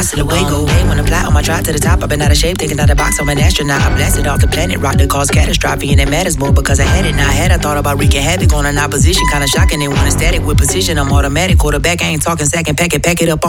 to the way go. Hey, when I fly on my drive to the top, I've been out of shape, thinking out the box. I'm an astronaut. I blasted off the planet, rock that caused catastrophe, and it matters more because I had it. Now I had, I thought about wreaking havoc on an opposition, kinda shocking. They want a static with precision. I'm automatic, quarterback. I ain't talking second, pack it up on